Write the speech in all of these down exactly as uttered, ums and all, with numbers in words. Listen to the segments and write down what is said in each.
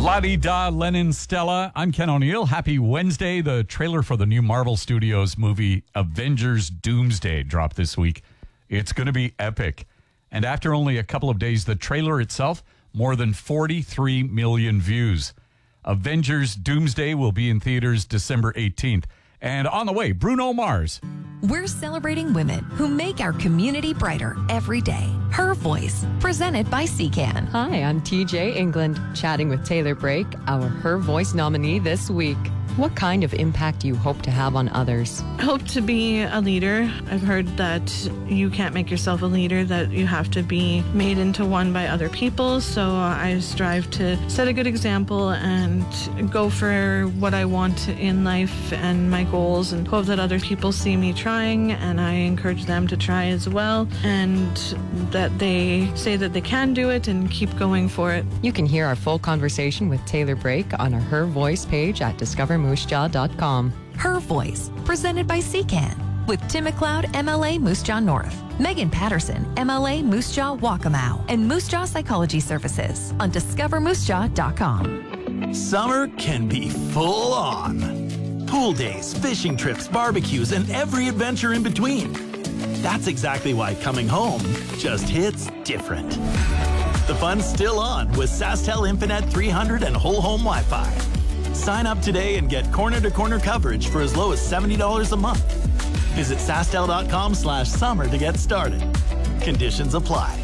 La-di-da, Lennon Stella. I'm Ken O'Neill. Happy Wednesday. The trailer for the new Marvel Studios movie Avengers Doomsday dropped this week. It's going to be epic. And after only a couple of days, the trailer itself, more than forty-three million views. Avengers Doomsday will be in theaters December eighteenth. And on the way, Bruno Mars. We're celebrating women who make our community brighter every day. Her Voice, presented by C C A N. Hi, I'm T J England, chatting with Taylor Brake, our Her Voice nominee this week. What kind of impact do you hope to have on others? I hope to be a leader. I've heard that you can't make yourself a leader, that you have to be made into one by other people. So I strive to set a good example and go for what I want in life and my goals, and hope that other people see me trying and I encourage them to try as well, and that they say that they can do it and keep going for it. You can hear our full conversation with Taylor Brake on our Her Voice page at discover moose jaw dot com. Her Voice, presented by C C A N, with Tim McLeod, M L A Moose Jaw North, Megan Patterson, M L A Moose Jaw Waccamaw, and Moose Jaw Psychology Services on discover moose jaw dot com. Summer can be full on. Pool days, fishing trips, barbecues, and every adventure in between. That's exactly why coming home just hits different. The fun's still on with SaskTel Infinite three hundred and whole home Wi-Fi. Sign up today and get corner-to-corner coverage for as low as seventy dollars a month. Visit sastel dot com slash summer to get started. Conditions apply.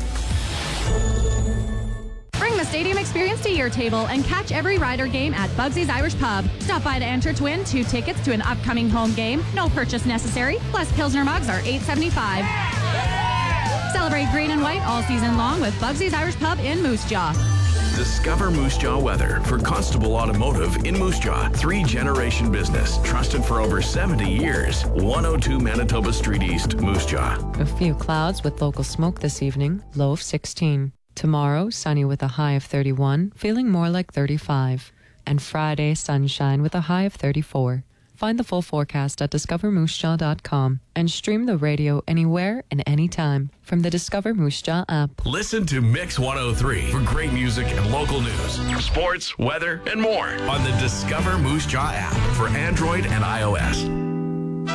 Bring the stadium experience to your table and catch every Rider game at Bugsy's Irish Pub. Stop by to enter to win two tickets to an upcoming home game. No purchase necessary. Plus, Pilsner mugs are eight seventy-five. Celebrate green and white all season long with Bugsy's Irish Pub in Moose Jaw. Discover Moose Jaw weather for Constable Automotive in Moose Jaw. Three-generation business, trusted for over seventy years. one oh two Manitoba Street East, Moose Jaw. A few clouds with local smoke this evening, low of sixteen. Tomorrow, sunny with a high of thirty-one, feeling more like thirty-five. And Friday, sunshine with a high of thirty-four. Find the full forecast at discover moose jaw dot com and stream the radio anywhere and anytime from the Discover Moose Jaw app. Listen to Mix one oh three for great music and local news, sports, weather, and more on the Discover Moose Jaw app for Android and iOS.